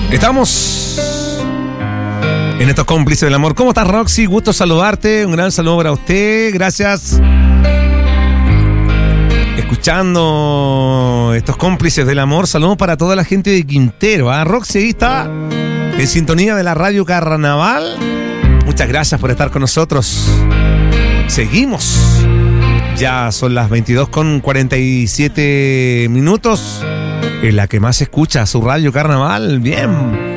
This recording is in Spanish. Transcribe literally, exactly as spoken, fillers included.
Estamos en estos cómplices del amor. ¿Cómo estás, Roxy? Gusto saludarte. Un gran saludo para usted. Gracias. Escuchando estos cómplices del amor. Saludos para toda la gente de Quintero. ¿eh? Roxy ahí está en sintonía de la Radio Carnaval. Muchas gracias por estar con nosotros. Seguimos. Ya son las veintidós con cuarenta y siete minutos. En la que más se escucha su Radio Carnaval. Bien.